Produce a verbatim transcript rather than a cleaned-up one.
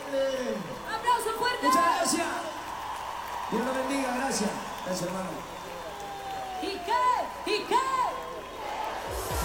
grande. ¡Aplauso fuerte! Muchas gracias. Dios lo bendiga, gracias. Gracias, hermano. ¿Y qué? ¿Y qué?